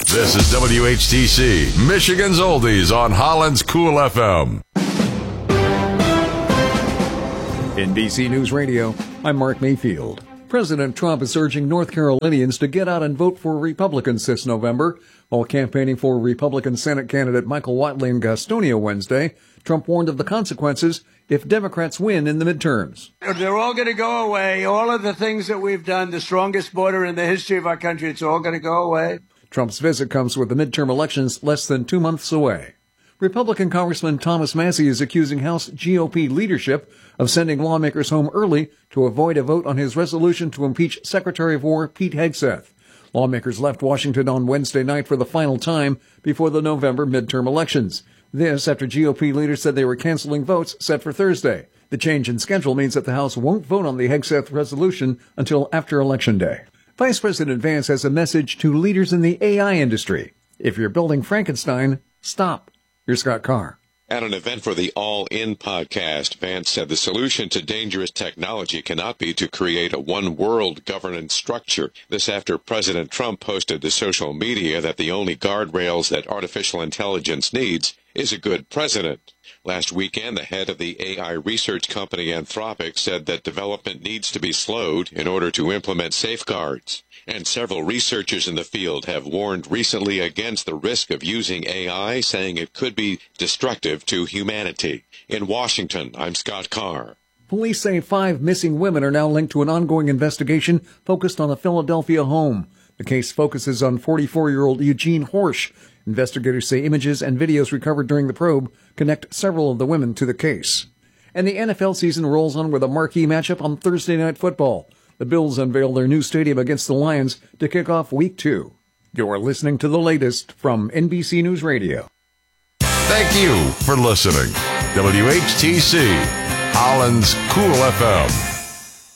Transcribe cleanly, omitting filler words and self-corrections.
This is WHTC, Michigan's Oldies on Holland's Cool FM. NBC News Radio, I'm Mark Mayfield. President Trump is urging North Carolinians to get out and vote for Republicans this November. While campaigning for Republican Senate candidate Michael Whatley in Gastonia Wednesday, Trump warned of the consequences if Democrats win in the midterms. They're all going to go away. All of the things that we've done, the strongest border in the history of our country, it's all going to go away. Trump's visit comes with the midterm elections less than 2 months away. Republican Congressman Thomas Massie is accusing House GOP leadership of sending lawmakers home early to avoid a vote on his resolution to impeach Secretary of War Pete Hegseth. Lawmakers left Washington on Wednesday night for the final time before the November midterm elections. This after GOP leaders said they were canceling votes set for Thursday. The change in schedule means that the House won't vote on the Hegseth resolution until after Election Day. Vice President Vance has a message to leaders in the AI industry. If you're building Frankenstein, stop. Here's Scott Carr. At an event for the All In podcast, Vance said the solution to dangerous technology cannot be to create a one-world governance structure. This after President Trump posted to social media that the only guardrails that artificial intelligence needs is a good president. Last weekend, the head of the AI research company Anthropic said that development needs to be slowed in order to implement safeguards. And several researchers in the field have warned recently against the risk of using AI, saying it could be destructive to humanity. In Washington, I'm Scott Carr. Police say 5 missing women are now linked to an ongoing investigation focused on a Philadelphia home. The case focuses on 44-year-old Eugene Horsch. Investigators say images and videos recovered during the probe connect several of the women to the case. And the NFL season rolls on with a marquee matchup on Thursday Night Football. The Bills unveil their new stadium against the Lions to kick off Week 2. You're listening to the latest from NBC News Radio. Thank you for listening. WHTC, Holland's Cool FM.